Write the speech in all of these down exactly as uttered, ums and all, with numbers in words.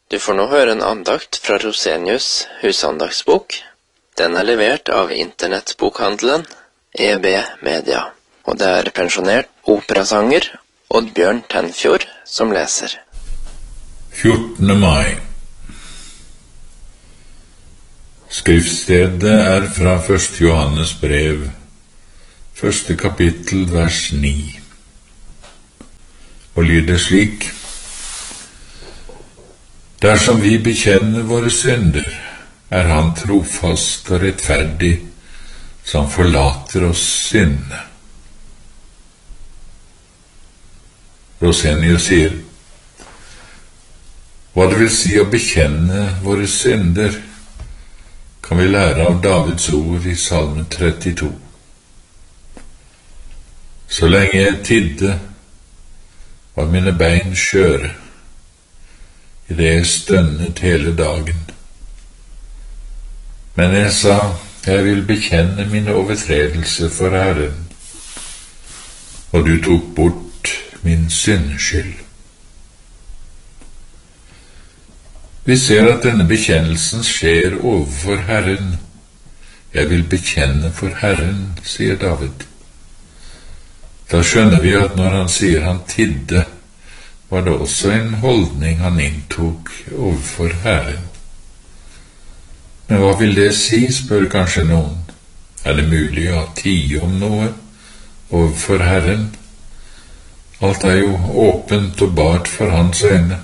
Du får nå høre en andakt fra Rosenius husandagsbok. Den er levert av internettbokhandelen E B Media, og det er pensjonert operasanger Oddbjørn Tenfjord som leser. fjortende mai. Skriftstedet er fra første Johannes brev, første kapittel, vers ni, og lyder slik: Dersom vi bekjenner våre synder, er han trofast og rettferdig, som forlater oss syndene. Rosenius sier, hva det vil si å bekjenne våre synder, kan vi lære av Davids ord i Salme trettito. Så lenge jeg tidde, var mine bein skjøre, i det jeg stønnet hele dagen. Men jeg sa, jeg vil bekjenne mine overtredelser for Herren, og du tok bort min syndeskyld. Vi ser at denne bekjennelsen skjer overfor Herren. Jeg vil bekjenne for Herren, sier David. Da skjønner vi at når han sier han tidde, var det også en holdning han inntok overfor Herren. Men hva vil det si, spør kanskje noen. Er det mulig å tie om noe overfor Herren? Alt er jo åpent og bart for hans øyne.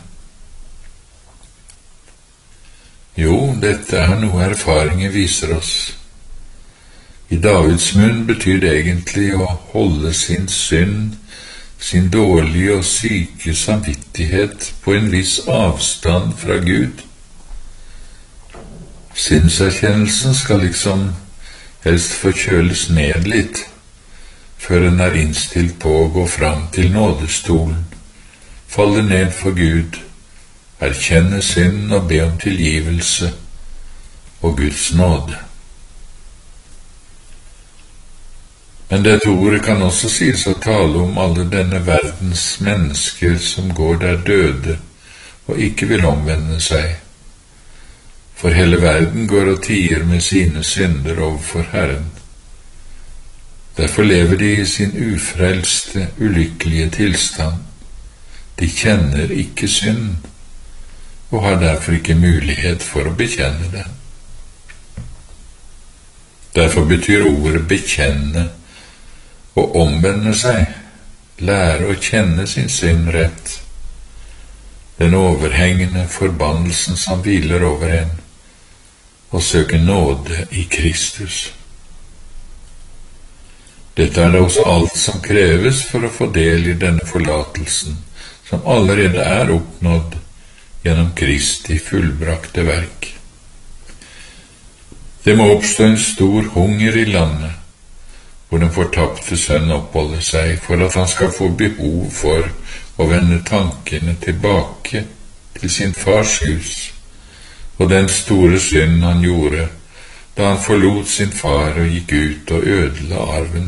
Jo, dette er noe erfaringer viser oss. I Davids munn betyr det egentlig å holde sin synd, sin dårlige og syke samvittighet på en viss avstand fra Gud. Syndserkjennelsen skal liksom helst forkjøles ned litt, før en er innstilt på å gå fram til nådestolen, falle ned for Gud, erkjenne synd og be om tilgivelse og Guds nåde. Men dette ordet kan også sies å tale om alle denne verdens mennesker som går der døde og ikke vil omvende seg. For hele verden går og tier med sine synder overfor Herren. Derfor lever de i sin ufrelste, ulykkelige tilstand. De kjenner ikke synd, og har derfor ikke mulighet for å bekjenne det. Derfor betyr ordet bekjenne å omvende seg, lære å kjenne sin synd rett, den overhengende forbannelsen som hviler over en, og søke nåde i Kristus. Dette er da også alt som kreves for å få del i denne forlatelsen, som allerede er oppnådd gjennom Kristi fullbrakte verk. Det må oppstå en stor hunger i landet, hvor den fortapte sønn oppholder seg, for at han skal få behov for å vende tankene tilbake til sin fars hus, og den store synd han gjorde da han forlot sin far og gikk ut og ødela arven.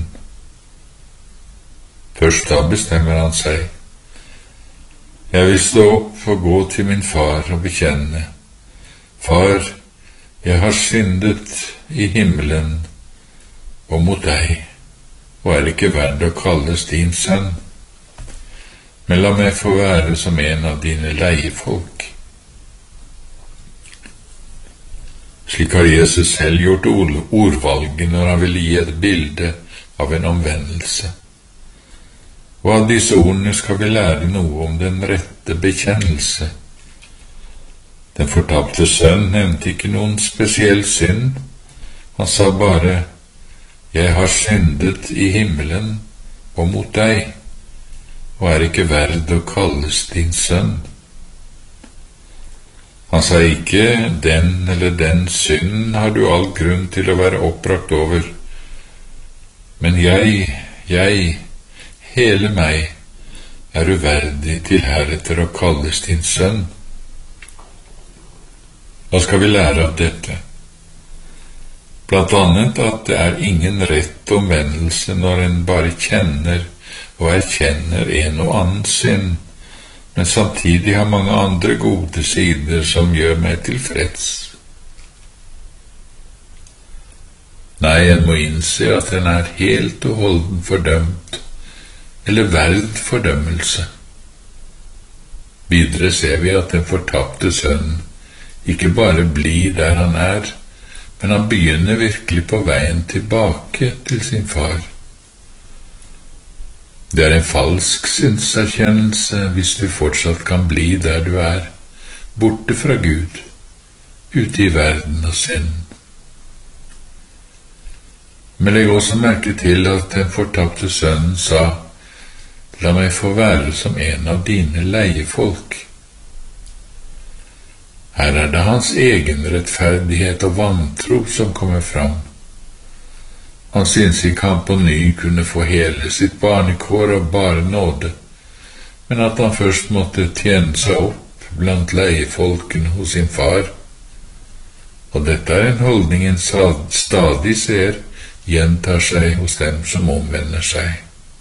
Først da bestemmer han seg. Jeg vil stå opp og gå til min far og bekjenne. Far, jeg har syndet i himmelen og mot deg, og er ikke verd å kalles din sønn. Men la meg få være som en av dine leiefolk. Slik har Jesus selv gjort ordvalget når han ville gi et bilde av en omvendelse. Og av disse ordene skal vi lære noe om den rette bekjennelse. Den fortapte sønn nevnte ikke noen spesiell synd. Han sa bare, jeg har syndet i himmelen og mot deg, og er ikke verd å kalles din sønn. Han sa ikke, den eller den synden har du all grunn til å være oppbrakt over, men jeg, jeg, hele meg, er uverdig til heretter å kalles din sønn. Hva skal vi lære av dette? Blant annet at det er ingen rett omvendelse når en bare kjenner og erkjenner en og annen synd, men samtidig har mange andre gode sider som gjør meg tilfreds. Nei, en må innse at den er helt og holden fordømt, eller verd fordømmelse. Videre ser vi at den fortapte sønnen ikke bare blir der han er, men han begynner virkelig på veien tilbake til sin far. Det er en falsk synserkjennelse hvis du fortsatt kan bli der du er, borte fra Gud, ute i verden og synd. Men legg også merke til at den fortapte sønnen sa, «La meg få være som en av dine leiefolk». Her er det hans egen rettferdighet og vantro som kommer fram. Han synes ikke han på ny kunne få hele sitt barnekår og bare nåde, men at han først måtte tjene seg opp blant leiefolkene hos sin far. Og dette er en holdning en stadig ser gjentar seg hos dem som omvender seg.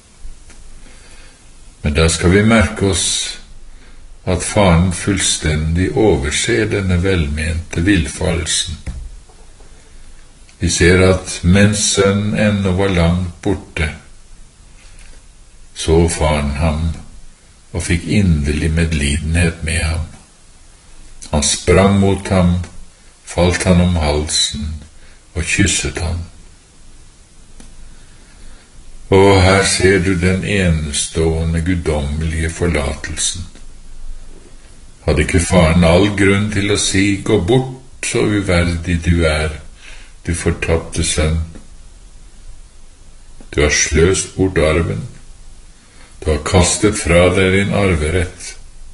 Men da skal vi merke oss at faren fullstendig overser denne velmente villfarelsen. Vi ser at mens sønnen ennå var langt borte, så faren ham og fikk inderlig medlidenhet med ham. Han sprang mot ham, falt han om halsen og kysset ham. Og her ser du den enestående guddommelige forlatelsen. Hadde ikke faren all grunn til å si, «Gå bort, så uverdig du er, du fortapte sønn. Du har sløst bort arven, du har kastet fra deg din arverett.»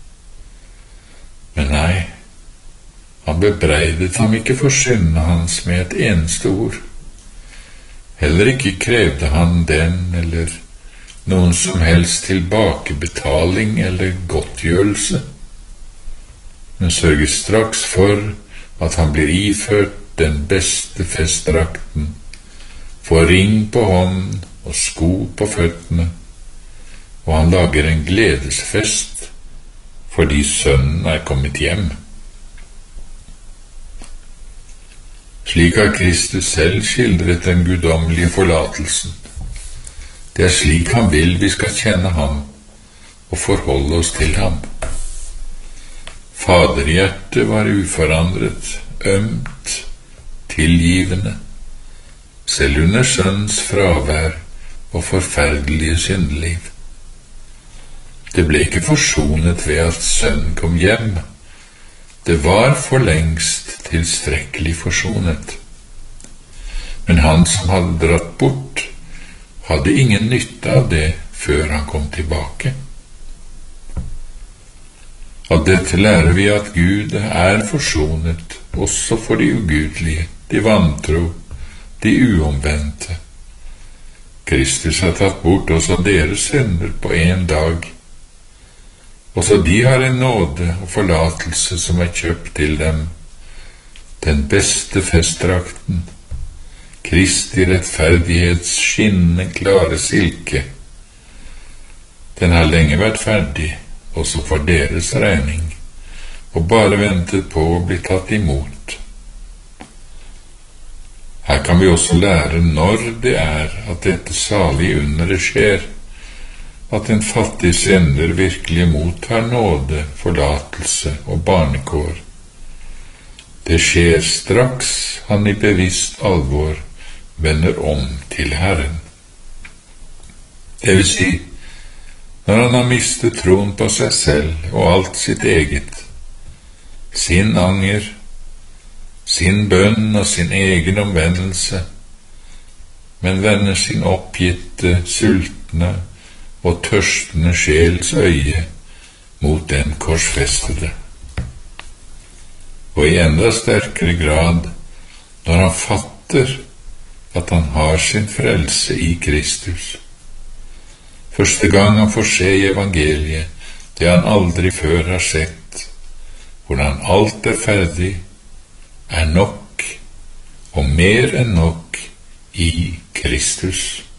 Men nei, han bebreidet ham ikke for syndene hans med et eneste ord. Heller ikke krevde han den eller noen som helst tilbakebetaling eller godtgjørelse, men sørger straks for at han blir iført den beste festdrakten, får ring på hånden og sko på føttene, og han lager en gledesfest fordi sønnen er kommet hjem. Slik har Kristus selv skildret den guddommelige forlatelsen. Det er slik han vil vi skal kjenne ham og forholde oss til ham. Faderhjertet var uforandret, ømt, tilgivende, selv under sønnens fravær og forferdelige syndeliv. Det ble ikke forsonet ved at sønnen kom hjem. Det var for lengst tilstrekkelig forsonet. Men han som hadde dratt bort, hadde ingen nytte av det før han kom tilbake. Av dette lærer vi at Gud er forsonet også for de ugudelige, de vantro, de uomvendte. Kristus har tatt bort også deres synder på en dag. Også de har en nåde og forlatelse som er kjøpt til dem, den beste festdrakten, Kristi rettferdighets skinnende klare silke. Den har lenge vært ferdig, også for deres regning, og bare ventet på å bli tatt imot. Her kan vi også lære når det er at dette salige underet skjer, at en fattig synder virkelig mottar nåde, forlatelse og barnekår. Det skjer straks han i bevisst alvor vender om til Herren. Det vil si, når han har mistet troen på seg selv og alt sitt eget, sin anger, sin bønn og sin egen omvendelse, men vender sin oppgitte, sultne og tørstende sjels øye mot den korsfestede. Og i enda sterkere grad når han fatter at han har sin frelse i Kristus. Første gang han får se i evangeliet det han aldri før har sett, hvordan alt er ferdig, er nok og mer enn nok i Kristus.